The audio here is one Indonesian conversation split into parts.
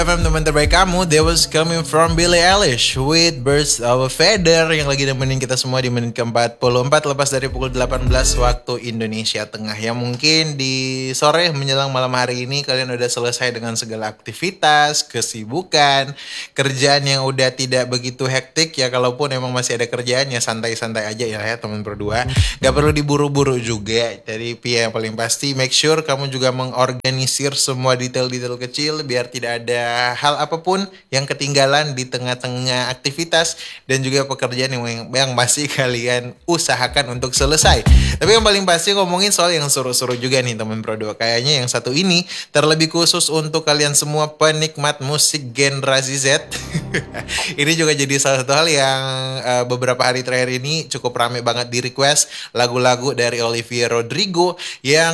FM teman terbaik kamu, That was coming from Billie Eilish with Birds of a Feather yang lagi nemenin kita semua di menit ke-44 lepas dari pukul 18 waktu Indonesia Tengah. Yang mungkin di sore menjelang malam hari ini kalian udah selesai dengan segala aktivitas, kesibukan, kerjaan yang udah tidak begitu hektik ya. Kalaupun emang masih ada kerjaan ya santai-santai aja ya teman berdua. Gak perlu diburu-buru juga. Jadi yang paling pasti make sure kamu juga mengorganisir semua detail-detail kecil biar tidak ada hal apapun yang ketinggalan di tengah-tengah aktivitas dan juga pekerjaan yang masih kalian usahakan untuk selesai. Tapi yang paling pasti ngomongin soal yang seru-seru juga nih teman Pro2. Kayaknya yang satu ini terlebih khusus untuk kalian semua penikmat musik generasi Z. Ini juga jadi salah satu hal yang beberapa hari terakhir ini cukup rame banget di request lagu-lagu dari Olivia Rodrigo yang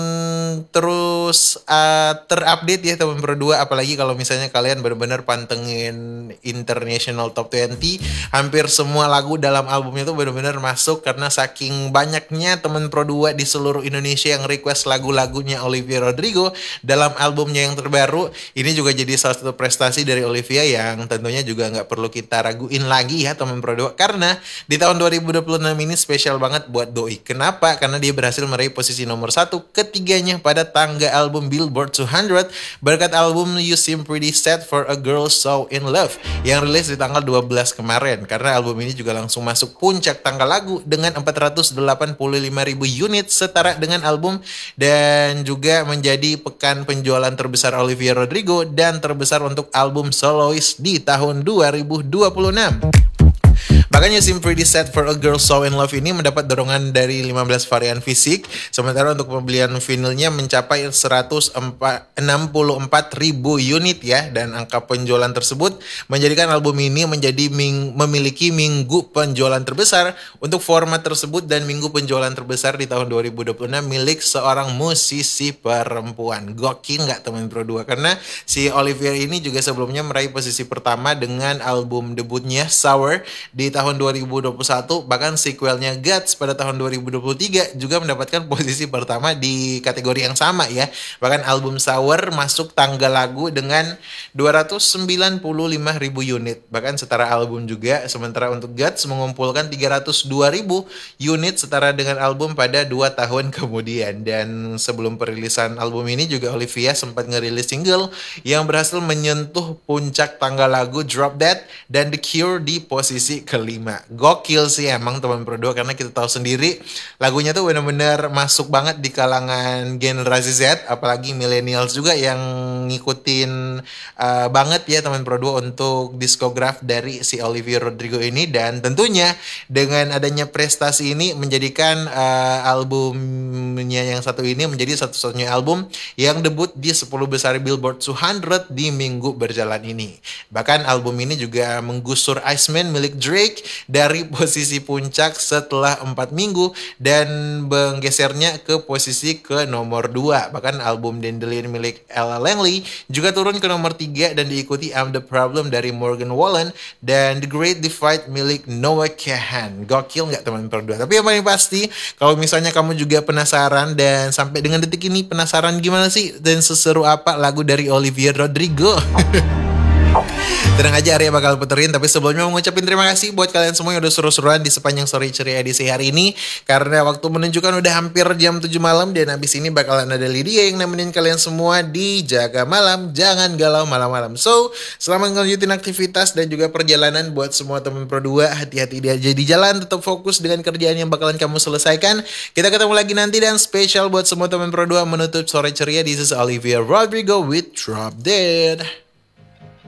terus terupdate ya teman Pro2, apalagi kalau misalnya kalian benar-benar pantengin International Top 20, hampir semua lagu dalam albumnya itu benar-benar masuk karena saking banyaknya teman Pro2 di seluruh Indonesia yang request lagu-lagunya Olivia Rodrigo dalam albumnya yang terbaru. Ini juga jadi salah satu prestasi dari Olivia yang tentunya juga nggak perlu kita raguin lagi ya teman Pro2, karena di tahun 2026 ini spesial banget buat Doi. Kenapa? Karena dia berhasil meraih posisi nomor 1 ketiganya pada tangga album Billboard 200 berkat album You Seem Pretty Sad for a Girl So In Love yang rilis di tanggal 12 kemarin. Karena album ini juga langsung masuk puncak tangga lagu dengan 485.000 unit setara dengan album, dan juga menjadi pekan penjualan terbesar Olivia Rodrigo dan terbesar untuk album solois di tahun 2026. Bahkan You Seem Pretty Sad for a Girl So In Love ini mendapat dorongan dari 15 varian fisik, sementara untuk pembelian vinilnya mencapai 164.000 unit ya, dan angka penjualan tersebut menjadikan album ini memiliki minggu penjualan terbesar untuk format tersebut dan minggu penjualan terbesar di tahun 2026 milik seorang musisi perempuan. Gokil nggak teman Pro2? Karena si Olivia ini juga sebelumnya meraih posisi pertama dengan album debutnya Sour di tahun 2021, bahkan sequelnya Guts pada tahun 2023 juga mendapatkan posisi pertama di kategori yang sama ya. Bahkan album Sour masuk tangga lagu dengan 295.000 unit, bahkan setara album juga. Sementara untuk Guts mengumpulkan 302.000 unit setara dengan album pada 2 tahun kemudian. Dan sebelum perilisan album ini juga Olivia sempat ngerilis single yang berhasil menyentuh puncak tangga lagu Drop Dead dan The Cure di posisi kelima. Gokil sih emang teman Pro2, karena kita tahu sendiri lagunya tuh benar-benar masuk banget di kalangan generasi Z, apalagi millennials juga yang ngikutin banget ya teman Pro2 untuk diskograf dari si Olivia Rodrigo ini. Dan tentunya dengan adanya prestasi ini menjadikan albumnya yang satu ini menjadi satu-satunya album yang debut di 10 besar Billboard 200 di minggu berjalan ini. Bahkan album ini juga menggusur Iceman milik Drake dari posisi puncak setelah 4 minggu dan menggesernya ke posisi ke nomor 2. Bahkan album Dandelion milik Ella Langley juga turun ke nomor 3 dan diikuti I'm the Problem dari Morgan Wallen dan The Great Divide milik Noah Kahan. Gokil nggak teman Pro2? Tapi yang paling pasti, kalau misalnya kamu juga penasaran dan sampai dengan detik ini penasaran gimana sih dan seseru apa lagu dari Olivia Rodrigo? Tenang aja, Arya bakal puterin. Tapi sebelumnya mau ngucapin terima kasih buat kalian semua yang udah seru-seruan di sepanjang Story Ceria edisi hari ini. Karena waktu menunjukkan udah hampir jam 7 malam, dan abis ini bakalan ada Lydia yang nemenin kalian semua di Jaga Malam Jangan Galau Malam-Malam. So, selamat ngelanjutin aktivitas dan juga perjalanan buat semua teman Pro2. Hati-hati dia jadi jalan, tetap fokus dengan kerjaan yang bakalan kamu selesaikan. Kita ketemu lagi nanti, dan spesial buat semua teman Pro2 menutup Sore Ceria. This is Olivia Rodrigo with Drop Dead.